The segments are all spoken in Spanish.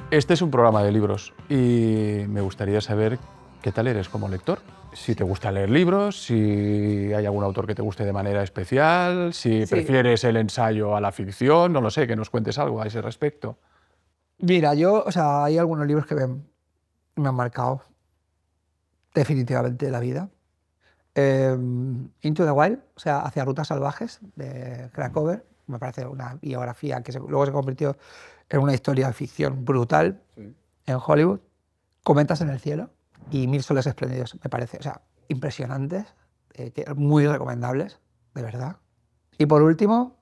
Este es un programa de libros y me gustaría saber qué tal eres como lector. Si te gusta leer libros, si hay algún autor que te guste de manera especial, si Sí, prefieres el ensayo a la ficción, no lo sé, que nos cuentes algo a ese respecto. mira, o sea, hay algunos libros que me han marcado definitivamente la vida. Into the Wild, o sea, Hacia Rutas Salvajes, de Krakower, me parece una biografía que luego se convirtió en una historia de ficción brutal Sí. en Hollywood. Cometas en el cielo y Mil soles espléndidos, me parece, o sea, impresionantes, muy recomendables, de verdad. Y por último,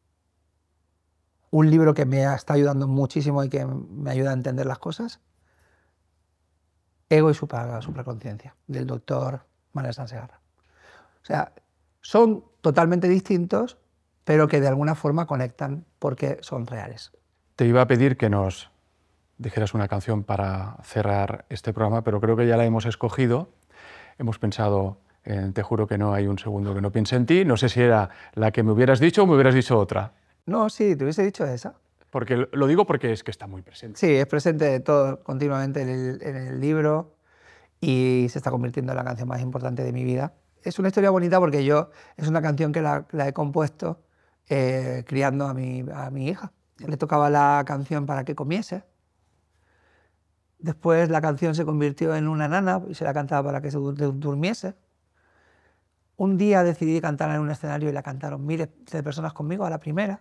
un libro que me está ayudando muchísimo y que me ayuda a entender las cosas, Ego y supraconciencia, del doctor Manuel Sansegarra. O sea, son totalmente distintos, pero que de alguna forma conectan porque son reales. Te iba a pedir que nos dijeras una canción para cerrar este programa, pero creo que ya la hemos escogido. Hemos pensado en Te juro que no hay un segundo que no piense en ti. No sé si era la que me hubieras dicho o me hubieras dicho otra. No, sí, te hubiese dicho esa. Porque lo digo porque es que está muy presente. Sí, es presente todo continuamente en el libro y se está convirtiendo en la canción más importante de mi vida. Es una historia bonita porque es una canción que la he compuesto criando a mi hija. Le tocaba la canción para que comiese. Después la canción se convirtió en una nana y se la cantaba para que se durmiese. Un día decidí cantarla en un escenario y la cantaron miles de personas conmigo a la primera.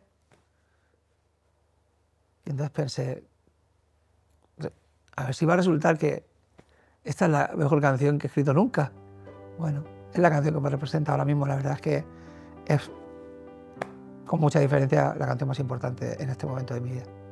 Y entonces pensé, a ver si va a resultar que esta es la mejor canción que he escrito nunca. Bueno, es la canción que me representa ahora mismo. La verdad es que es, con mucha diferencia, la canción más importante en este momento de mi vida.